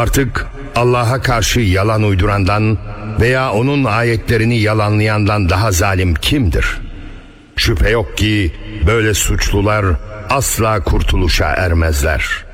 Artık Allah'a karşı yalan uydurandan veya onun ayetlerini yalanlayandan daha zalim kimdir? Şüphe yok ki böyle suçlular asla kurtuluşa ermezler.